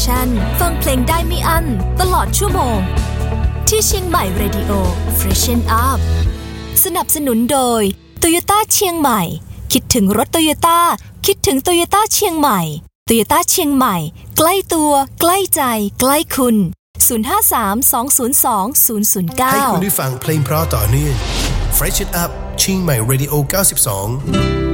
ฟังเพลงได้ไม่อั้นตลอดชั่วโมงที่เชียงใหม่ Radio Freshen Up สนับสนุนโดย Toyota เชียงใหม่คิดถึงรถ Toyota คิดถึง Toyota เชียงใหม่ Toyota เชียงใหม่ใกล้ตัวใกล้ใจใกล้คุณ053-202-009 ให้คุณได้ฟังเพลงเพราะต่อเนื่อง Freshen Up เชียงใหม่ Radio 92